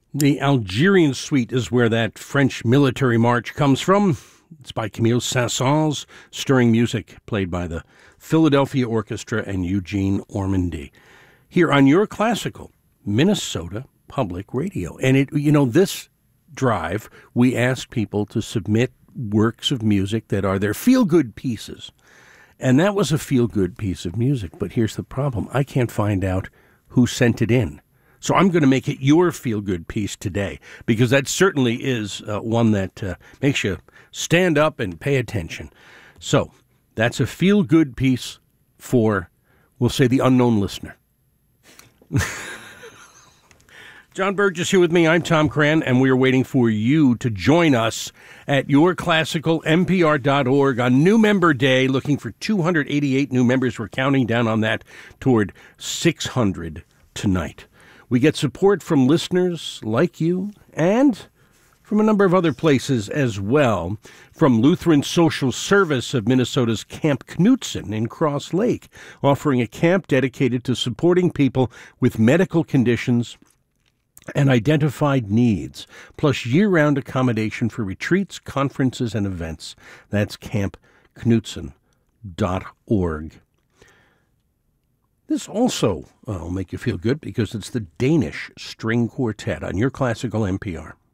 The Algerian Suite is where that French military march comes from. It's by Camille Saint-Saëns, stirring music played by the Philadelphia Orchestra and Eugene Ormandy. Here on Your Classical, Minnesota Public Radio. And this drive, we asked people to submit works of music that are their feel-good pieces. And that was a feel-good piece of music. But here's the problem. I can't find out who sent it in. So I'm going to make it your feel-good piece today, because that certainly is one that makes you stand up and pay attention. So that's a feel-good piece for, we'll say, the unknown listener. John Burgess here with me. I'm Tom Cran, and we are waiting for you to join us at yourclassicalnpr.org on New Member Day, looking for 288 new members. We're counting down on that toward 600 tonight. We get support from listeners like you and from a number of other places as well. From Lutheran Social Service of Minnesota's Camp Knutson in Cross Lake, offering a camp dedicated to supporting people with medical conditions and identified needs, plus year-round accommodation for retreats, conferences, and events. That's campknutson.org. This also will make you feel good because it's the Danish String Quartet on Your Classical NPR.